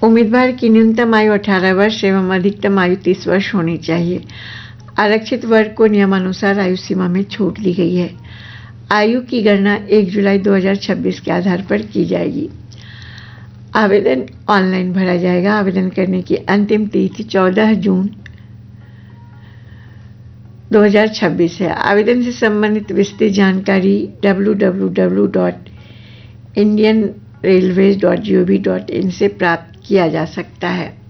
उम्मीदवार की न्यूनतम आयु 18 वर्ष एवं अधिकतम आयु 30 वर्ष होनी चाहिए। आरक्षित वर्ग को नियमानुसार आयु सीमा में छूट दी गई है। आयु की गणना 1 जुलाई 2026 के आधार पर की जाएगी। आवेदन ऑनलाइन भरा जाएगा। आवेदन करने की अंतिम तिथि 14 जून 2026 है। आवेदन से संबंधित विस्तृत जानकारी www.indianrailways.gov.in से प्राप्त किया जा सकता है।